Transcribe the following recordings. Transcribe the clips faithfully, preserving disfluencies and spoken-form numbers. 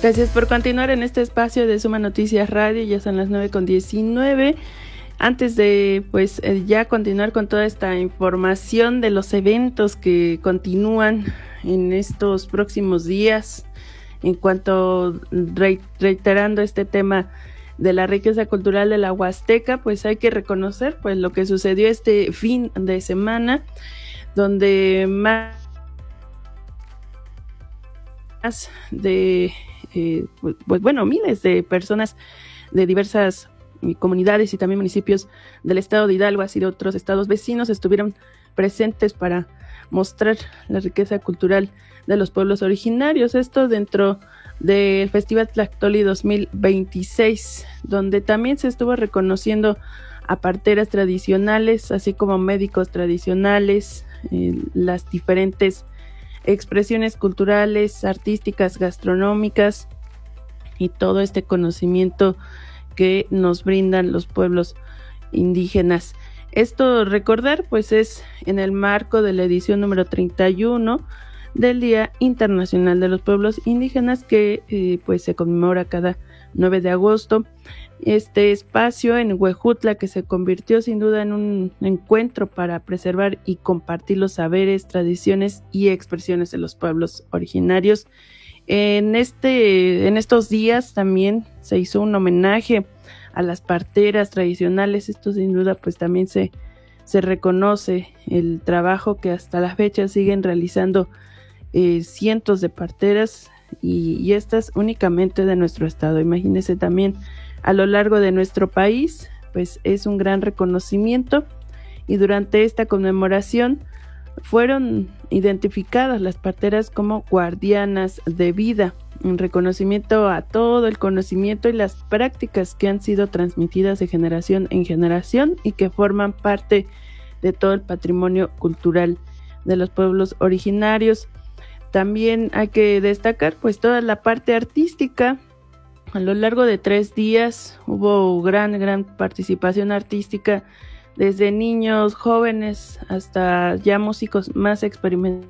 Gracias por continuar en este espacio de Suma Noticias Radio. Ya son las nueve con diecinueve. Antes de pues eh, ya continuar con toda esta información de los eventos que continúan en estos próximos días, en cuanto re- reiterando este tema de la riqueza cultural de la Huasteca, pues hay que reconocer pues lo que sucedió este fin de semana, donde más de eh, pues, pues bueno, miles de personas de diversas comunidades y también municipios del estado de Hidalgo, así de otros estados vecinos, estuvieron presentes para mostrar la riqueza cultural de los pueblos originarios. Esto dentro del Festival Tlactoli dos mil veintiséis, donde también se estuvo reconociendo a parteras tradicionales, así como médicos tradicionales, eh, las diferentes expresiones culturales, artísticas, gastronómicas y todo este conocimiento que nos brindan los pueblos indígenas. Esto, recordar, pues es en el marco de la edición número treinta y uno del Día Internacional de los Pueblos Indígenas, que eh, pues se conmemora cada nueve de agosto. Este espacio en Huejutla, que se convirtió sin duda en un encuentro para preservar y compartir los saberes, tradiciones y expresiones de los pueblos originarios. En este, en estos días también se hizo un homenaje a las parteras tradicionales. Esto sin duda pues también se, se reconoce el trabajo que hasta la fecha siguen realizando eh, cientos de parteras y, y estas únicamente de nuestro estado. Imagínense también a lo largo de nuestro país, pues es un gran reconocimiento, y durante esta conmemoración fueron identificadas las parteras como guardianas de vida, un reconocimiento a todo el conocimiento y las prácticas que han sido transmitidas de generación en generación y que forman parte de todo el patrimonio cultural de los pueblos originarios. También hay que destacar pues toda la parte artística. A lo largo de tres días hubo gran, gran participación artística, desde niños, jóvenes, hasta ya músicos más experimentados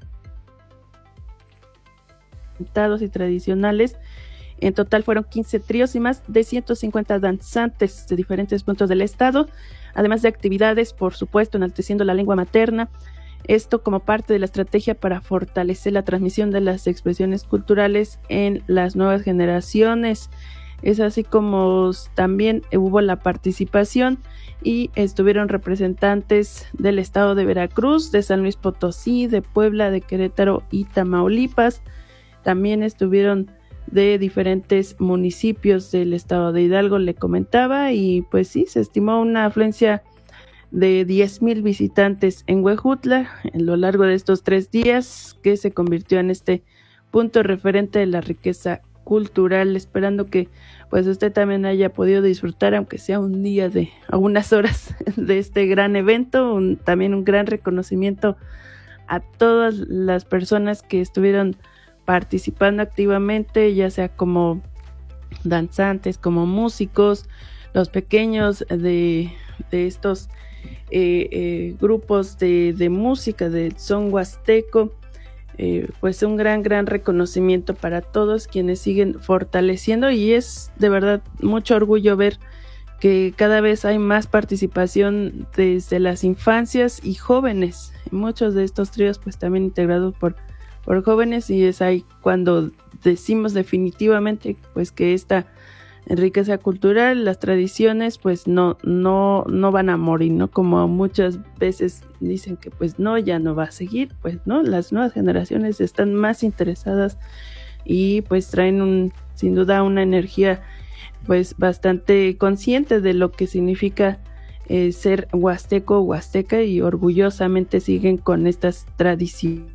y tradicionales. En total fueron quince tríos y más de ciento cincuenta danzantes de diferentes puntos del estado, además de actividades, por supuesto, enalteciendo la lengua materna. Esto como parte de la estrategia para fortalecer la transmisión de las expresiones culturales en las nuevas generaciones. Es así como también hubo la participación y estuvieron representantes del estado de Veracruz, de San Luis Potosí, de Puebla, de Querétaro y Tamaulipas. También estuvieron de diferentes municipios del estado de Hidalgo, le comentaba, y pues sí, se estimó una afluencia de diez mil visitantes en Huejutla a lo largo de estos tres días, que se convirtió en este punto referente de la riqueza cultural, esperando que pues usted también haya podido disfrutar, aunque sea un día de algunas horas, de este gran evento. Un, también un gran reconocimiento a todas las personas que estuvieron participando activamente, ya sea como danzantes, como músicos, los pequeños de, de estos eh, eh, grupos de, de música del son huasteco. Eh, pues un gran, gran reconocimiento para todos quienes siguen fortaleciendo, y es de verdad mucho orgullo ver que cada vez hay más participación desde las infancias y jóvenes. Muchos de estos tríos pues también integrados por, por jóvenes, y es ahí cuando decimos definitivamente pues que esta riqueza cultural, las tradiciones pues no, no, no van a morir, ¿no? Como muchas veces dicen que pues no, ya no va a seguir, pues no, las nuevas generaciones están más interesadas y pues traen un, sin duda una energía pues bastante consciente de lo que significa eh, ser huasteco o huasteca, y orgullosamente siguen con estas tradiciones.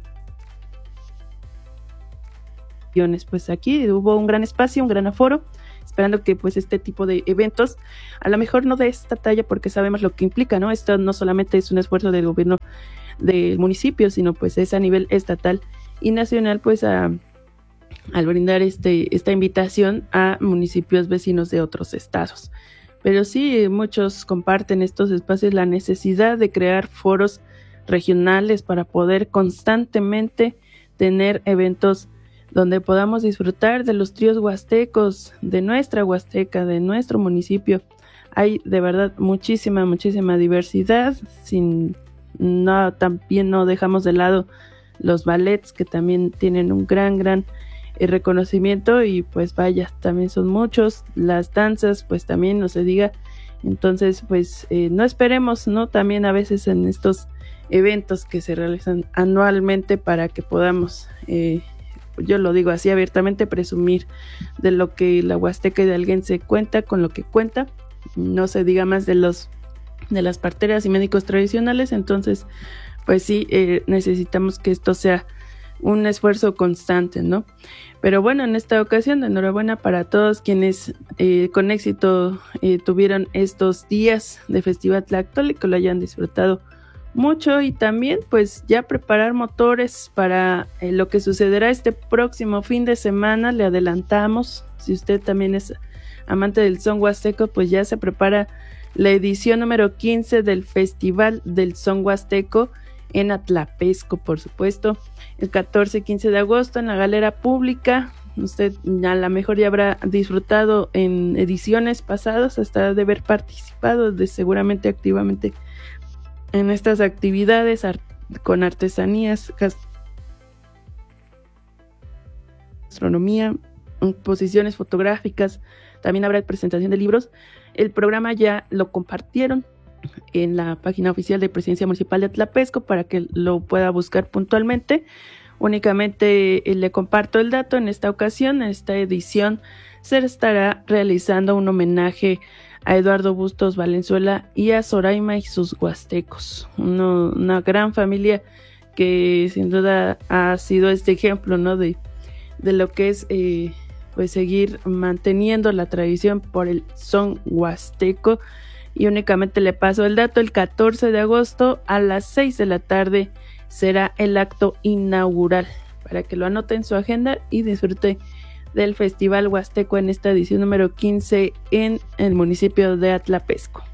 Pues aquí hubo un gran espacio, un gran aforo, esperando que pues este tipo de eventos, a lo mejor no de esta talla porque sabemos lo que implica, ¿no? Esto no solamente es un esfuerzo del gobierno del municipio, sino pues es a nivel estatal y nacional, pues a, al brindar este, esta invitación a municipios vecinos de otros estados. Pero sí, muchos comparten estos espacios la necesidad de crear foros regionales para poder constantemente tener eventos donde podamos disfrutar de los tríos huastecos, de nuestra Huasteca, de nuestro municipio. Hay de verdad muchísima, muchísima diversidad, sin no, también no dejamos de lado los ballets, que también tienen un gran, gran eh, reconocimiento, y pues vaya, también son muchos. Las danzas, pues también no se diga. Entonces, pues eh, no esperemos, ¿no? También a veces en estos eventos que se realizan anualmente, para que podamos, eh, yo lo digo así abiertamente, presumir de lo que la Huasteca Hidalguense cuenta, con lo que cuenta. No se diga más de los de las parteras y médicos tradicionales. Entonces, pues sí, eh, necesitamos que esto sea un esfuerzo constante, ¿no? Pero bueno, en esta ocasión, enhorabuena para todos quienes eh, con éxito eh, tuvieron estos días de Festival Tlactoli, que lo hayan disfrutado mucho, y también pues ya preparar motores para eh, lo que sucederá este próximo fin de semana. Le adelantamos, si usted también es amante del son huasteco, pues ya se prepara la edición número quince del Festival del Son Huasteco en Atlapesco, por supuesto, el catorce y quince de agosto en la Galera Pública. Usted a lo mejor ya habrá disfrutado en ediciones pasadas, hasta de haber participado de seguramente activamente en estas actividades art- con artesanías, gastronomía, exposiciones fotográficas. También habrá presentación de libros. El programa ya lo compartieron en la página oficial de Presidencia Municipal de Atlapesco para que lo pueda buscar puntualmente. Únicamente eh, le comparto el dato. En esta ocasión, en esta edición, se estará realizando un homenaje a Eduardo Bustos Valenzuela y a Zoraima y sus huastecos, Uno, una gran familia que sin duda ha sido este ejemplo, ¿no? de, de lo que es eh, pues seguir manteniendo la tradición por el son huasteco. Y únicamente le paso el dato: el catorce de agosto a las seis de la tarde será el acto inaugural, para que lo anote en su agenda y disfrute del Festival Huasteco en esta edición número quince en el municipio de Atlapesco.